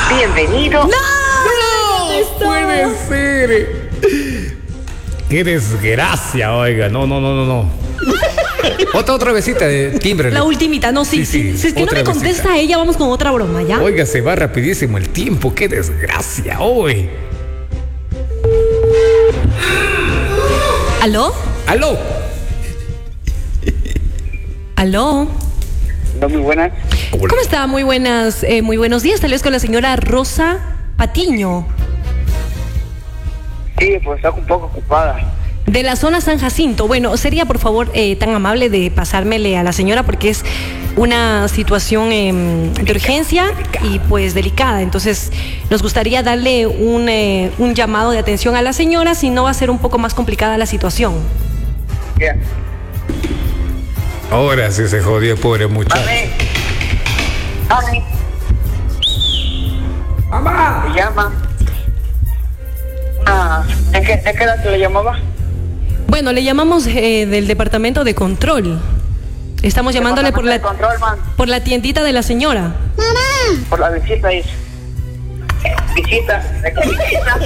Bienvenido. ¡No! ¡Puede ser! ¡Qué desgracia, oiga! No. Otra besita de timbre. La ultimita, no, sí. Si es que no me contesta a ella, vamos con otra broma, ¿ya? Oiga, se va rapidísimo el tiempo. ¡Qué desgracia, hoy! ¿Aló? ¡Aló! ¿Aló? No, muy buenas. ¿Cómo está? Muy buenos días. Tal vez con la señora Rosa Patiño. Sí, pues está un poco ocupada. De la zona San Jacinto. Bueno, sería por favor tan amable de pasármele a la señora porque es una situación de urgencia y pues delicada. Entonces nos gustaría darle un llamado de atención a la señora, si no va a ser un poco más complicada la situación. Ya. Ahora sí se jodió, pobre muchacho. Mami. ¡Mamá! ¿Se llama? ¿De qué edad te le llamaba? Bueno, le llamamos del departamento de control. Estamos llamándole por la tiendita de la señora. Por la visita, dice. Visita. ¿De qué visita?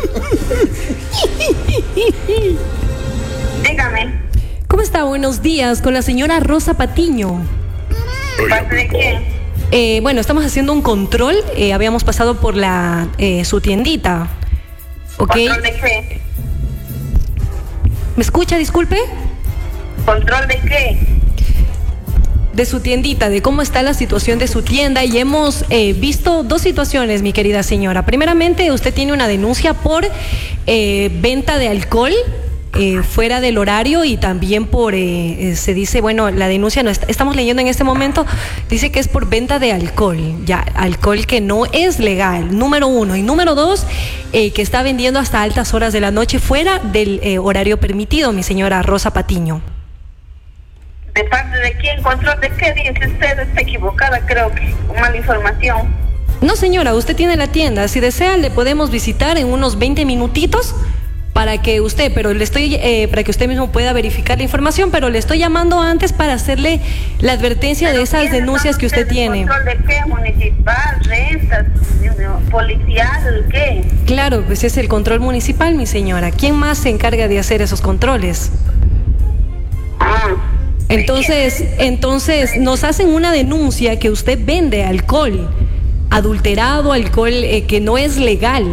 Dígame. ¿Cómo está? Buenos días, con la señora Rosa Patiño. ¿De parte de quién? Bueno, estamos haciendo un control. Habíamos pasado por su tiendita. ¿Ok? ¿Control de qué? ¿Me escucha? Disculpe. ¿Control de qué? De su tiendita, de cómo está la situación de su tienda, y hemos visto dos situaciones, mi querida señora. Primeramente, usted tiene una denuncia por venta de alcohol fuera del horario, y también por, se dice, bueno, la denuncia no está, estamos leyendo en este momento, dice que es por venta de alcohol, ya, alcohol que no es legal, número uno. Y número dos, que está vendiendo hasta altas horas de la noche fuera del horario permitido, mi señora Rosa Patiño. ¿De parte de quién? ¿Control de qué? Dice usted, está equivocada, creo que, con mala información. No, señora, usted tiene la tienda. Si desea, le podemos visitar en unos 20 minutitos para que usted, para que usted mismo pueda verificar la información, pero le estoy llamando antes para hacerle la advertencia de esas denuncias que usted tiene. ¿Control de qué? ¿Municipal? ¿Rentas? ¿Policial? ¿Qué? Claro, pues es el control municipal, mi señora. ¿Quién más se encarga de hacer esos controles? Entonces nos hacen una denuncia que usted vende alcohol adulterado, alcohol que no es legal.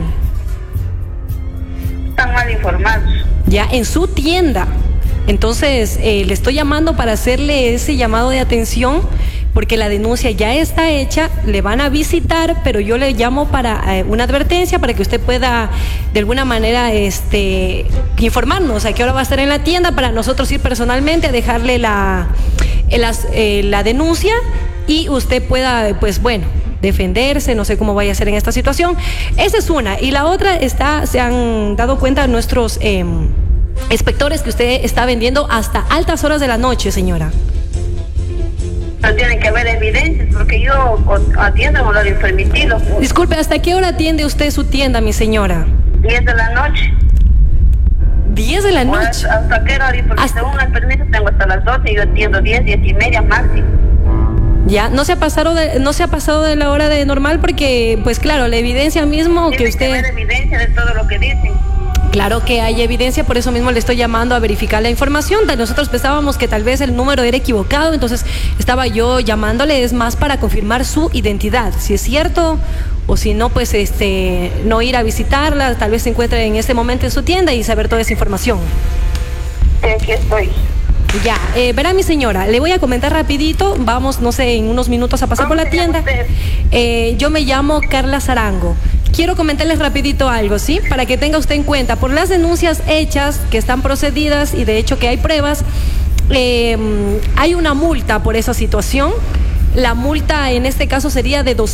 Están mal informados. Ya, en su tienda. Entonces le estoy llamando para hacerle ese llamado de atención, porque la denuncia ya está hecha, le van a visitar, pero yo le llamo para una advertencia, para que usted pueda de alguna manera informarnos a qué hora va a estar en la tienda, para nosotros ir personalmente a dejarle la denuncia y usted pueda, pues bueno, defenderse. No sé cómo vaya a ser en esta situación. Esa es una. Y la otra se han dado cuenta nuestros inspectores que usted está vendiendo hasta altas horas de la noche, señora. Pero tiene que haber evidencias, porque yo atiendo en horario permitido. Disculpe, ¿hasta qué hora atiende usted su tienda, mi señora? 10 de la noche. 10 de la noche. ¿Hasta qué horario? Porque según el permiso tengo hasta las 12 y yo atiendo 10 y media máximo. Ya, no se ha pasado de la hora de normal, porque, pues claro, la evidencia mismo que usted... Tiene que haber evidencia de todo lo que dicen. Claro que hay evidencia, por eso mismo le estoy llamando a verificar la información. Nosotros pensábamos que tal vez el número era equivocado, entonces estaba yo llamándole, es más para confirmar su identidad, si es cierto, o si no, pues no ir a visitarla, tal vez se encuentre en este momento en su tienda y saber toda esa información. Sí, aquí estoy. Ya, verá mi señora, le voy a comentar rapidito, vamos, no sé, en unos minutos a pasar por la tienda. Yo me llamo Carla Zarango. Quiero comentarles rapidito algo, ¿sí? Para que tenga usted en cuenta, por las denuncias hechas, que están procedidas y de hecho que hay pruebas, hay una multa por esa situación. La multa en este caso sería de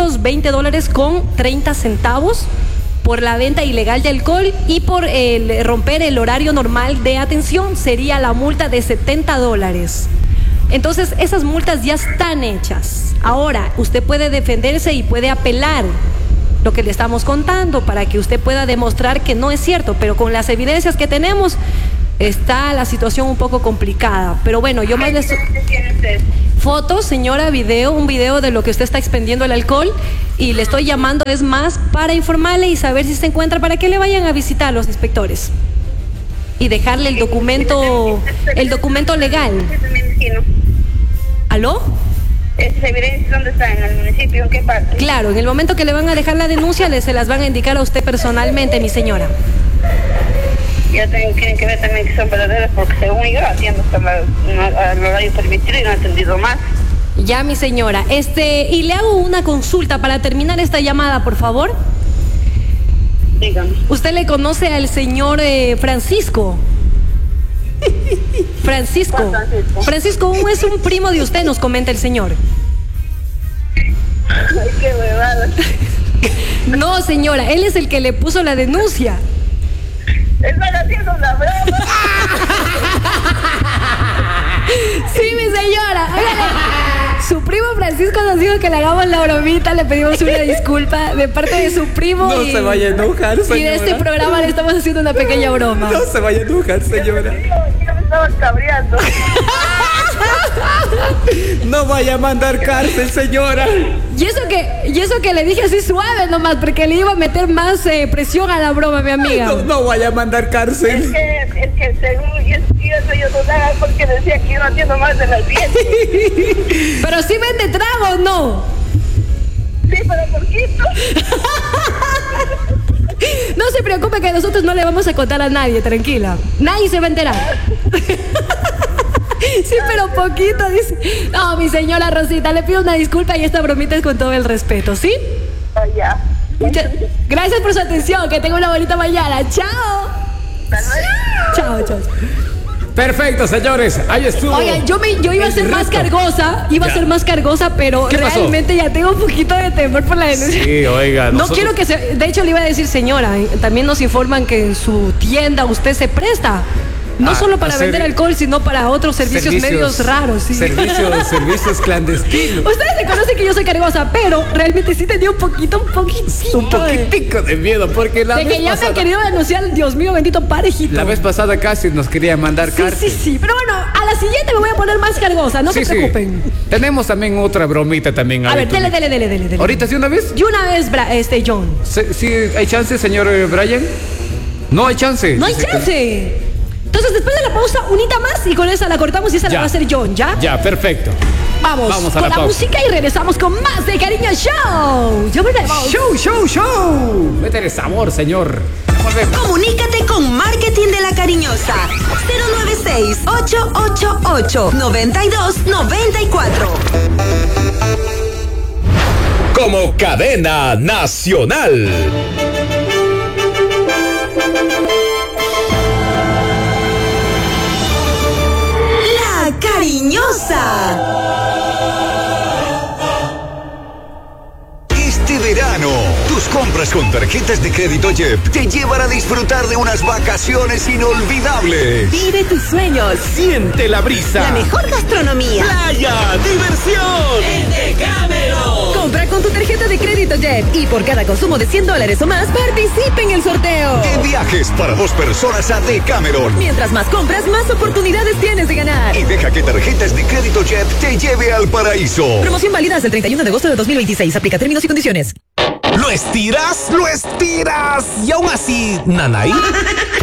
$220.30 por la venta ilegal de alcohol, y por romper el horario normal de atención sería la multa de $70. Entonces esas multas ya están hechas. Ahora usted puede defenderse y puede apelar lo que le estamos contando para que usted pueda demostrar que no es cierto, pero con las evidencias que tenemos está la situación un poco complicada. Pero bueno, yo más les... fotos, señora, un video de lo que usted está expendiendo el alcohol, y le estoy llamando, es más, para informarle y saber si se encuentra, para que le vayan a visitar los inspectores y dejarle el documento legal. ¿Aló? ¿Esas evidencias dónde están? ¿En el municipio? ¿En qué parte? Claro, en el momento que le van a dejar la denuncia, se las van a indicar a usted personalmente, mi señora. Ya tienen que ver también que son verdaderas, porque según yo atiendo hasta el horario permitido y no he atendido más. Ya, mi señora. Y le hago una consulta para terminar esta llamada, por favor. Dígame. ¿Usted le conoce al señor Francisco? Francisco. Francisco es un primo de usted, nos comenta el señor. Ay, qué huevada. No, señora, él es el que le puso la denuncia. Están haciendo una broma. Sí, mi señora. Óigale, su primo Francisco nos dijo que le hagamos la bromita, le pedimos una disculpa de parte de su primo. No se vaya a enojar, señora. Y de este programa le estamos haciendo una pequeña broma. No se vaya a enojar, señora. Yo me estaba cabreando. No vaya a mandar cárcel, señora. Y eso que le dije así suave nomás, porque le iba a meter más presión a la broma, mi amiga. No vaya a mandar cárcel. Es que según yo no haga porque decía que yo no atiendo más de las 10. Pero sí vende tragos, ¿no? Sí, pero poquito. No se preocupe que nosotros no le vamos a contar a nadie, tranquila. Nadie se va a enterar. Sí, pero poquito, dice. No, mi señora Rosita, le pido una disculpa y esta bromita es con todo el respeto, ¿sí? Ya. Gracias por su atención, que tenga una bonita mañana. Chao. Chao, chao. Perfecto, señores. Ahí estuvo. Oigan, yo iba a ser más cargosa, pero ¿Qué pasó? realmente ya tengo un poquito de temor por la denuncia. Sí, oiga. No quiero que de hecho le iba a decir, señora, también nos informan que en su tienda usted se presta. No solo para vender alcohol, sino para otros servicios medios raros. ¿Sí? Servicios clandestinos. Ustedes se conocen que yo soy cargosa, pero realmente sí tenía un poquitito. Un poquitico de miedo, porque la de vez que ya pasada, me ha querido denunciar, Dios mío, bendito parejito. la vez pasada casi nos quería mandar cárcel. Sí. Pero bueno, a la siguiente me voy a poner más cargosa, no se preocupen. Tenemos también otra bromita también. A ver, dele. ¿Ahorita sí una vez? Y una vez, John. ¿Sí hay chance, señor Brian? No hay chance. No hay chance. Entonces, después de la pausa, unita más y con esa la cortamos y esa la va a hacer John, ¿ya? Ya, perfecto. Vamos a con la pausa. música y regresamos con más de Cariño Show. Ya volvemos. Show. Métele sabor, señor. Volvemos. Comunícate con Marketing de la Cariñosa. 096-888-9294. Como cadena nacional. La Cariñosa. Este verano, tus compras con tarjetas de crédito JEP te llevan a disfrutar de unas vacaciones inolvidables. Vive tus sueños. Siente la brisa. La mejor gastronomía. Playa, diversión. Compra con tu tarjeta de crédito Jet y por cada consumo de $100 o más, participe en el sorteo. De viajes para 2 personas a Decameron. Mientras más compras, más oportunidades tienes de ganar. Y deja que tarjetas de crédito JEP te lleve al paraíso. Promoción válida hasta el 31 de agosto de 2026. Aplica términos y condiciones. ¿Lo estiras? ¡Lo estiras! Y aún así, Nanay.